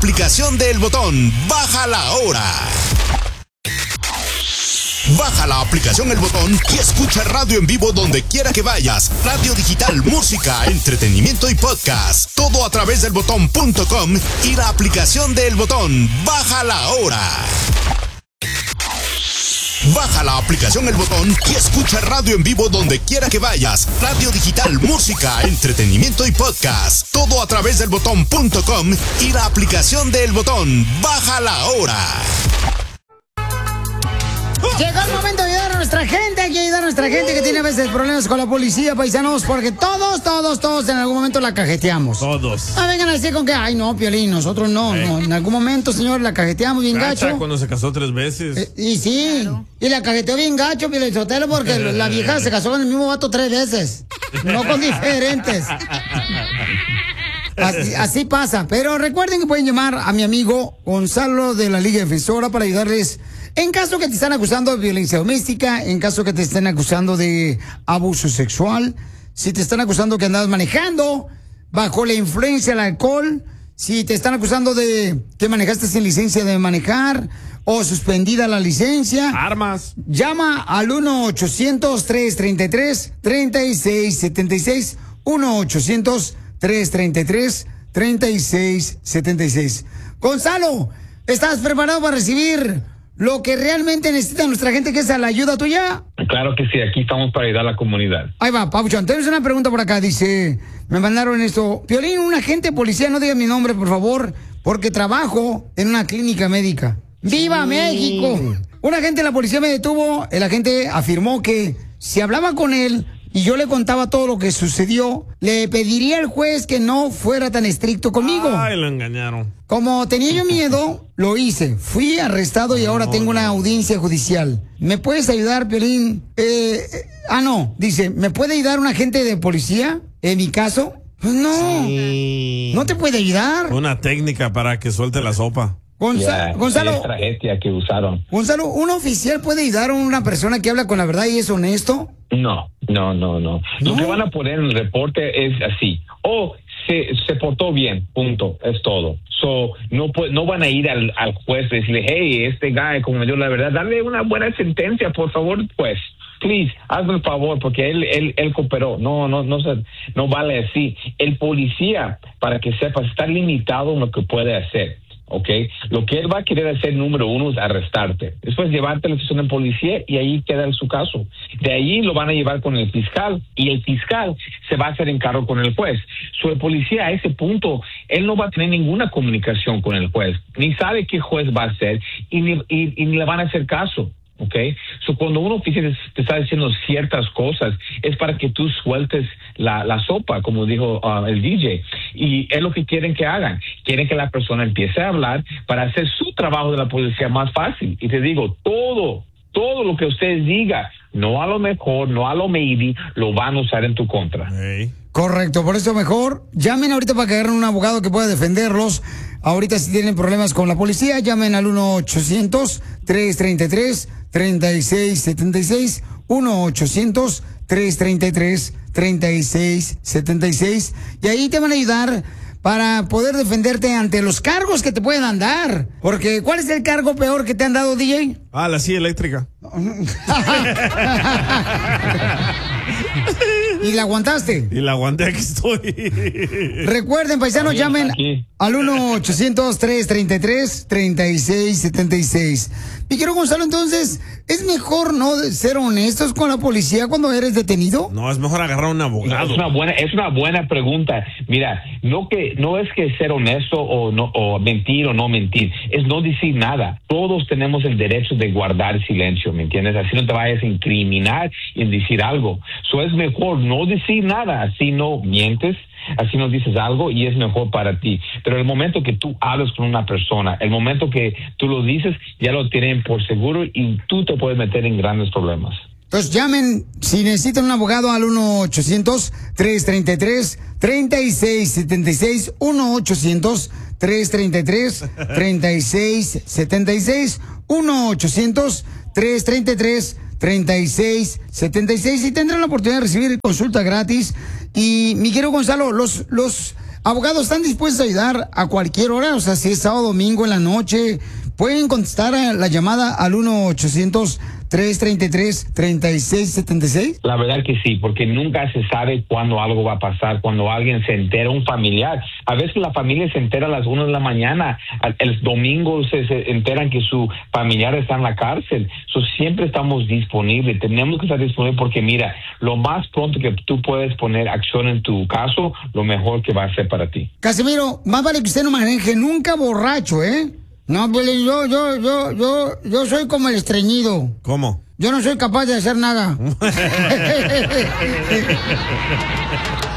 aplicación de El Botón. Bájala ahora. Baja la aplicación El Botón y escucha radio en vivo donde quiera que vayas. Radio digital, música, entretenimiento y podcast. Todo a través del botón.com y la aplicación de El Botón. Bájala ahora. Baja la aplicación El Botón y escucha radio en vivo donde quiera que vayas. Radio digital, música, entretenimiento y podcast. Todo a través del botón.com y la aplicación de El Botón. Bájala ahora. Llegó el momento de ayudar a nuestra gente. Hay que ayudar a nuestra gente que tiene a veces problemas con la policía, paisanos, porque todos en algún momento la cajeteamos. Todos. No vengan a decir con que, ay, no, Piolín, nosotros no. En algún momento, señor, la cajeteamos bien gacho. Cuando se casó 3 veces. Y sí, claro. Y la cajeteó bien gacho, Piolín Sotelo, porque la vieja se casó con el mismo vato 3 veces. No con diferentes. Así pasa. Pero recuerden que pueden llamar a mi amigo Gonzalo de la Liga Defensora para ayudarles. En caso que te están acusando de violencia doméstica, en caso que te estén acusando de abuso sexual, si te están acusando que andas manejando bajo la influencia del alcohol, si te están acusando de que manejaste sin licencia de manejar o suspendida la licencia. Armas. Llama al 1-800-333-3676. 1-800-333-3676. Gonzalo, ¿estás preparado para recibir lo que realmente necesita nuestra gente, que es la ayuda tuya? Claro que sí, aquí estamos para ayudar a la comunidad. Ahí va, Papuchón, tenemos una pregunta por acá, dice, me mandaron esto. Piolín, un agente policía, no diga mi nombre, por favor, porque trabajo en una clínica médica. ¡Viva México! Un agente de la policía me detuvo, el agente afirmó que si hablaba con él y yo le contaba todo lo que sucedió, le pediría al juez que no fuera tan estricto conmigo. Ay, lo engañaron. Como tenía yo miedo, lo hice. Fui arrestado y ahora tengo una audiencia judicial. ¿Me puedes ayudar, Piolín? Dice, ¿me puede ayudar un agente de policía en mi caso? Pues no, sí. No te puede ayudar. Una técnica para que suelte la sopa. Gonzalo, estrategia que usaron. Gonzalo, ¿un oficial puede ayudar a una persona que habla con la verdad y es honesto? No. Lo que van a poner en el reporte es así. Se portó bien, punto, es todo. No van a ir al juez y decirle, hey, este guy, como me dio la verdad, dale una buena sentencia, por favor, pues. Please, hazme el favor, porque él cooperó. No vale así. El policía, para que sepas, está limitado en lo que puede hacer. ¿Ok? Lo que él va a querer hacer, número 1, es arrestarte. Después llevarte a la estación de policía y ahí queda su caso. De ahí lo van a llevar con el fiscal y el fiscal se va a hacer encargo con el juez. El policía a ese punto, él no va a tener ninguna comunicación con el juez. Ni sabe qué juez va a hacer y ni le van a hacer caso. Okay, cuando un oficial te está diciendo ciertas cosas es para que tú sueltes la sopa, como dijo el DJ, y es lo que quieren que hagan. Quieren que la persona empiece a hablar para hacer su trabajo de la policía más fácil. Y te digo, todo lo que ustedes digan, no a lo mejor, no a lo maybe, lo van a usar en tu contra. Hey. Correcto, por eso mejor llamen ahorita para que agarren un abogado que pueda defenderlos. Ahorita si tienen problemas con la policía, llamen al 1-800-333-3676, 1-800-333-3676, y ahí te van a ayudar para poder defenderte ante los cargos que te puedan dar. Porque, ¿cuál es el cargo peor que te han dado, DJ? La silla eléctrica. ¿Y la aguantaste? Y la aguanté, aquí estoy. Recuerden, paisanos, llamen al 1-800-333-3676. Mi querido Gonzalo, entonces, ¿es mejor no ser honestos con la policía cuando eres detenido? No, es mejor agarrar a un abogado. Es una buena pregunta. Mira, no es que ser honesto o mentir o no mentir, es no decir nada. Todos tenemos el derecho de guardar silencio, ¿me entiendes? Así no te vayas a incriminar y en decir algo. Es mejor no decir nada, así no mientes, así no dices algo y es mejor para ti. Pero el momento que tú hablas con una persona, el momento que tú lo dices, ya lo tienen por seguro y tú te puedes meter en grandes problemas. Entonces llamen, si necesitan un abogado, al 1-800-333-3676, 1-800-333-3676, 1-800-333-3676 y tendrán la oportunidad de recibir consulta gratis. Y mi querido Gonzalo, los abogados están dispuestos a ayudar a cualquier hora, o sea, si es sábado, domingo, en la noche. Pueden contestar a la llamada al 1-800-333-3676. La verdad que sí, porque nunca se sabe cuándo algo va a pasar, cuando alguien se entera, un familiar. A veces la familia se entera a las 1 de la mañana, el domingo se enteran que su familiar está en la cárcel. Siempre estamos disponibles, tenemos que estar disponibles porque mira, lo más pronto que tú puedes poner acción en tu caso, lo mejor que va a ser para ti. Casimiro, más vale que usted no maneje nunca borracho, ¿eh? No, yo soy como el estreñido. ¿Cómo? Yo no soy capaz de hacer nada.